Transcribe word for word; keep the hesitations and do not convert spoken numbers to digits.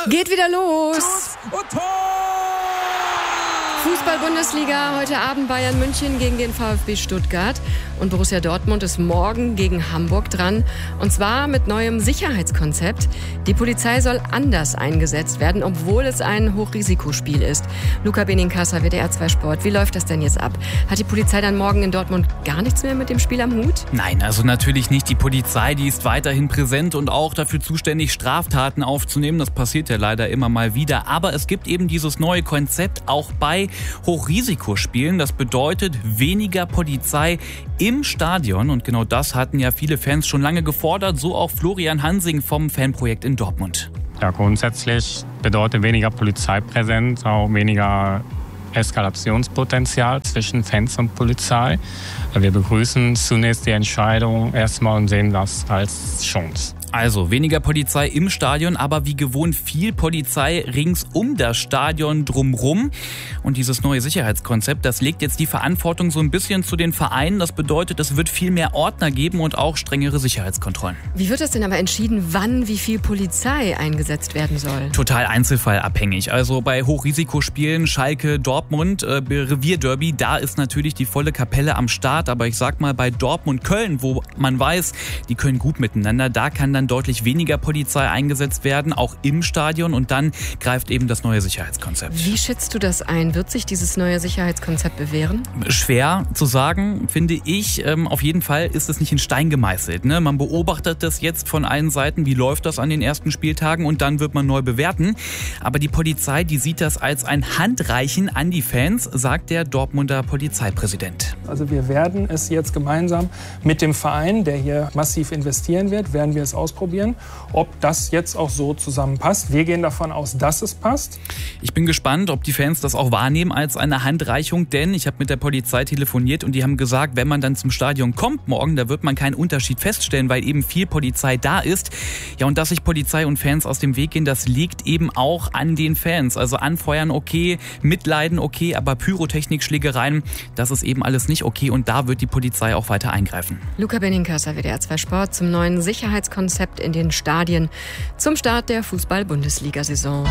Geht wieder los. Schuss und Tor! Fußball-Bundesliga, heute Abend Bayern München gegen den VfB Stuttgart. Und Borussia Dortmund ist morgen gegen Hamburg dran. Und zwar mit neuem Sicherheitskonzept. Die Polizei soll anders eingesetzt werden, obwohl es ein Hochrisikospiel ist. Luca Benincasa, W D R zwei Sport. Wie läuft das denn jetzt ab? Hat die Polizei dann morgen in Dortmund gar nichts mehr mit dem Spiel am Hut? Nein, also natürlich nicht. Die Polizei, die ist weiterhin präsent und auch dafür zuständig, Straftaten aufzunehmen. Das passiert ja leider immer mal wieder. Aber es gibt eben dieses neue Konzept auch bei Hochrisikospielen. Das bedeutet weniger Polizei im Stadion. Und genau das hatten ja viele Fans schon lange gefordert. So auch Florian Hansing vom Fanprojekt in Dortmund. Ja, grundsätzlich bedeutet weniger Polizeipräsenz auch weniger Eskalationspotenzial zwischen Fans und Polizei. Wir begrüßen zunächst die Entscheidung erstmal und sehen das als Chance. Also weniger Polizei im Stadion, aber wie gewohnt viel Polizei rings um das Stadion drumrum. Und dieses neue Sicherheitskonzept, das legt jetzt die Verantwortung so ein bisschen zu den Vereinen. Das bedeutet, es wird viel mehr Ordner geben und auch strengere Sicherheitskontrollen. Wie wird das denn aber entschieden, wann wie viel Polizei eingesetzt werden soll? Total einzelfallabhängig. Also bei Hochrisikospielen Schalke, Dortmund, äh, Revierderby, da ist natürlich die volle Kapelle am Start. Aber ich sag mal, bei Dortmund, Köln, wo man weiß, die können gut miteinander, da kann dann deutlich weniger Polizei eingesetzt werden, auch im Stadion. Und dann greift eben das neue Sicherheitskonzept. Wie schätzt du das ein? Wird sich dieses neue Sicherheitskonzept bewähren? Schwer zu sagen, finde ich. Ähm, auf jeden Fall ist es nicht in Stein gemeißelt. Ne? Man beobachtet das jetzt von allen Seiten. Wie läuft das an den ersten Spieltagen? Und dann wird man neu bewerten. Aber die Polizei, die sieht das als ein Handreichen an die Fans, sagt der Dortmunder Polizeipräsident. Also wir werden es jetzt gemeinsam mit dem Verein, der hier massiv investieren wird, werden wir es ausprobieren, ob das jetzt auch so zusammenpasst. Wir gehen davon aus, dass es passt. Ich bin gespannt, ob die Fans das auch wahrnehmen als eine Handreichung, denn ich habe mit der Polizei telefoniert und die haben gesagt, wenn man dann zum Stadion kommt morgen, da wird man keinen Unterschied feststellen, weil eben viel Polizei da ist. Ja, und dass sich Polizei und Fans aus dem Weg gehen, das liegt eben auch an den Fans. Also anfeuern okay, mitleiden okay, aber Pyrotechnik, Schlägereien, das ist eben alles nicht okay und da wird die Polizei auch weiter eingreifen. Luca Benincasa, W D R zwei Sport, zum neuen Sicherheitskonzept in den Stadien zum Start der Fußball-Bundesliga-Saison.